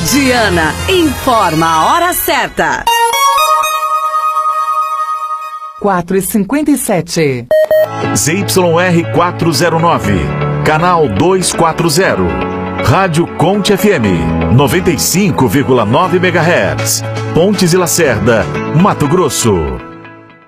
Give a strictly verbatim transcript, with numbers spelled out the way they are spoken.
Diana informa a hora certa. quatro e cinquenta e sete. Z Y R quatrocentos e nove, canal duzentos e quarenta. Rádio Conte F M, noventa e cinco vírgula nove megahertz. Pontes e Lacerda, Mato Grosso.